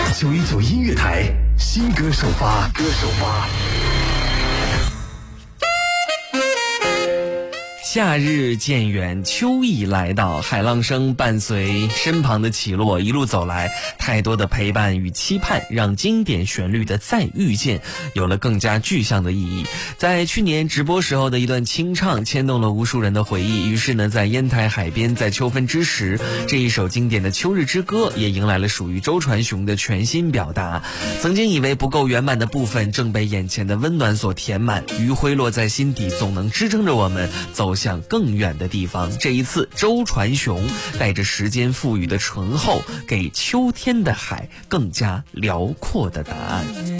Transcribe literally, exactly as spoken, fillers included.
九一九音乐台新歌首发，歌首发。 夏日渐远，秋意来到，海浪声伴随身旁的起落，一路走来，太多的陪伴与期盼，让经典旋律的再遇见有了更加具象的意义。在去年直播时候的一段清唱，牵动了无数人的回忆。于是呢，在烟台海边，在秋分之时，这一首经典的秋日之歌也迎来了属于周传雄的全新表达。曾经以为不够圆满的部分，正被眼前的温暖所填满，余晖落在心底，总能支撑着我们走向更远的地方。这一次，周传雄带着时间赋予的醇厚，给秋天的海更加辽阔的答案。